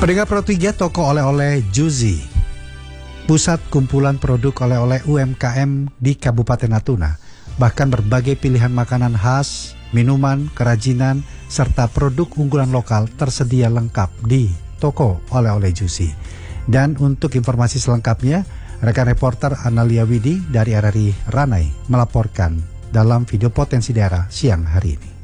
Pendengar Pro 3, toko oleh-oleh Juzi, pusat kumpulan produk oleh-oleh UMKM di Kabupaten Natuna. Bahkan berbagai pilihan makanan khas, minuman, kerajinan, serta produk unggulan lokal tersedia lengkap di toko oleh-oleh Juzi. Dan untuk informasi selengkapnya, rekan reporter Analia Widi dari RRI Ranai melaporkan dalam video Potensi Daerah siang hari ini.